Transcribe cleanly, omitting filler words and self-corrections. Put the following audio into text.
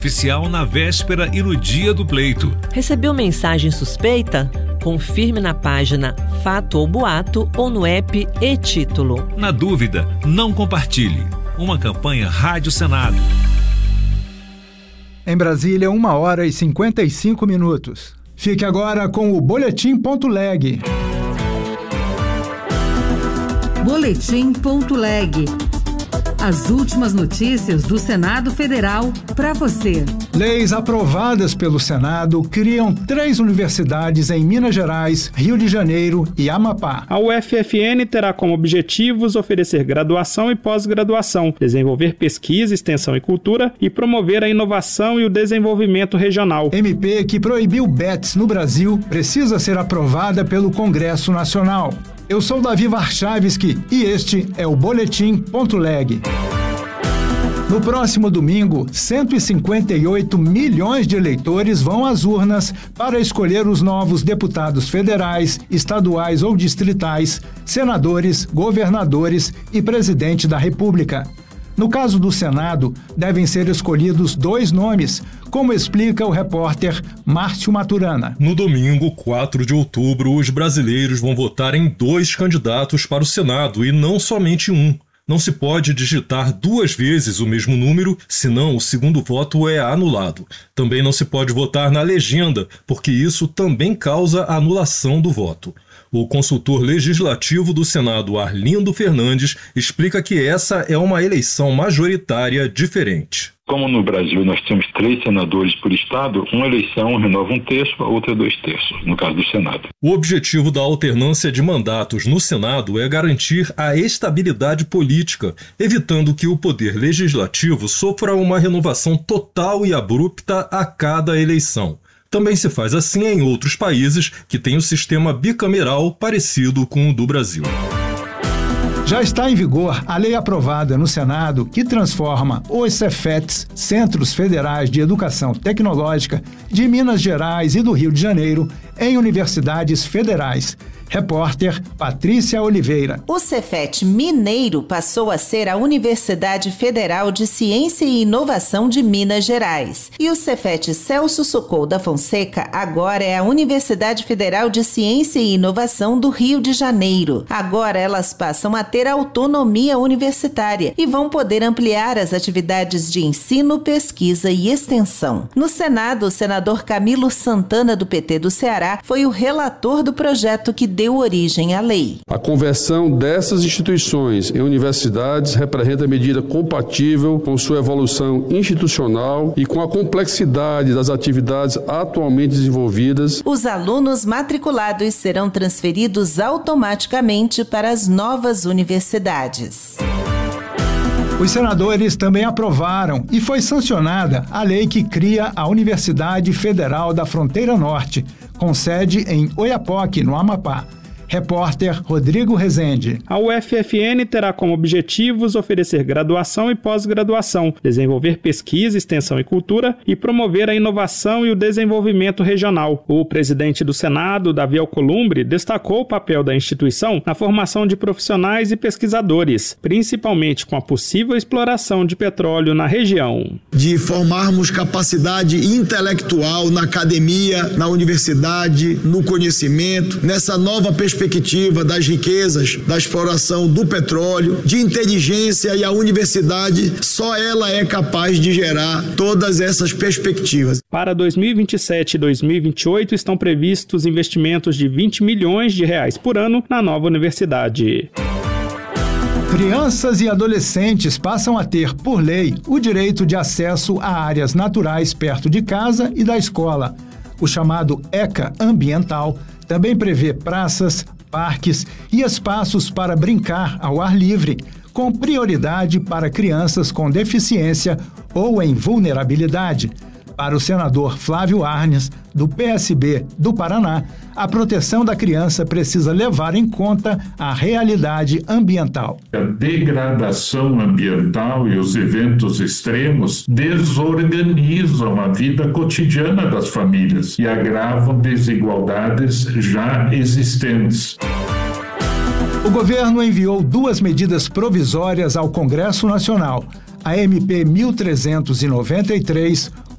Oficial na véspera e no dia do pleito. Recebeu mensagem suspeita? Confirme na página Fato ou Boato ou no app e-Título. Na dúvida, não compartilhe. Uma campanha Rádio Senado. Em Brasília, 1h55. Fique agora com o Boletim.leg. Boletim.leg. As últimas notícias do Senado Federal para você. Leis aprovadas pelo Senado criam 3 universidades em Minas Gerais, Rio de Janeiro e Amapá. A UFFN terá como objetivos oferecer graduação e pós-graduação, desenvolver pesquisa, extensão e cultura e promover a inovação e o desenvolvimento regional. MP que proibiu bets no Brasil precisa ser aprovada pelo Congresso Nacional. Eu sou Davi Warchavski e este é o Boletim.leg. No próximo domingo, 158 milhões de eleitores vão às urnas para escolher os novos deputados federais, estaduais ou distritais, senadores, governadores e presidente da República. No caso do Senado, devem ser escolhidos 2 nomes, como explica o repórter Márcio Maturana. No domingo, 4 de outubro, os brasileiros vão votar em 2 candidatos para o Senado e não somente um. Não se pode digitar 2 vezes o mesmo número, senão o segundo voto é anulado. Também não se pode votar na legenda, porque isso também causa anulação do voto. O consultor legislativo do Senado, Arlindo Fernandes, explica que essa é uma eleição majoritária diferente. Como no Brasil nós temos 3 senadores por estado, uma eleição renova 1/3, a outra 2/3, no caso do Senado. O objetivo da alternância de mandatos no Senado é garantir a estabilidade política, evitando que o poder legislativo sofra uma renovação total e abrupta a cada eleição. Também se faz assim em outros países que têm o sistema bicameral parecido com o do Brasil. Já está em vigor a lei aprovada no Senado que transforma os Cefetes, Centros Federais de Educação Tecnológica, de Minas Gerais e do Rio de Janeiro, em universidades federais. Repórter Patrícia Oliveira. O Cefet Mineiro passou a ser a Universidade Federal de Ciência e Inovação de Minas Gerais. E o Cefet Celso Socorro da Fonseca agora é a Universidade Federal de Ciência e Inovação do Rio de Janeiro. Agora elas passam a ter autonomia universitária e vão poder ampliar as atividades de ensino, pesquisa e extensão. No Senado, o senador Camilo Santana, do PT do Ceará, foi o relator do projeto que deu origem à lei. A conversão dessas instituições em universidades representa medida compatível com sua evolução institucional e com a complexidade das atividades atualmente desenvolvidas. Os alunos matriculados serão transferidos automaticamente para as novas universidades. Os senadores também aprovaram e foi sancionada a lei que cria a Universidade Federal da Fronteira Norte, com sede em Oiapoque, no Amapá. Repórter Rodrigo Rezende. A UFFN terá como objetivos oferecer graduação e pós-graduação, desenvolver pesquisa, extensão e cultura e promover a inovação e o desenvolvimento regional. O presidente do Senado, Davi Alcolumbre, destacou o papel da instituição na formação de profissionais e pesquisadores, principalmente com a possível exploração de petróleo na região. De formarmos capacidade intelectual na academia, na universidade, no conhecimento, nessa nova perspectiva das riquezas, da exploração do petróleo, de inteligência, e a universidade, só ela é capaz de gerar todas essas perspectivas. Para 2027 e 2028 estão previstos investimentos de R$20 milhões por ano na nova universidade. Crianças e adolescentes passam a ter, por lei, o direito de acesso a áreas naturais perto de casa e da escola. O chamado ECA ambiental também prevê praças, parques e espaços para brincar ao ar livre, com prioridade para crianças com deficiência ou em vulnerabilidade. Para o senador Flávio Arnes, do PSB do Paraná, a proteção da criança precisa levar em conta a realidade ambiental. A degradação ambiental e os eventos extremos desorganizam a vida cotidiana das famílias e agravam desigualdades já existentes. O governo enviou 2 medidas provisórias ao Congresso Nacional. A MP 1393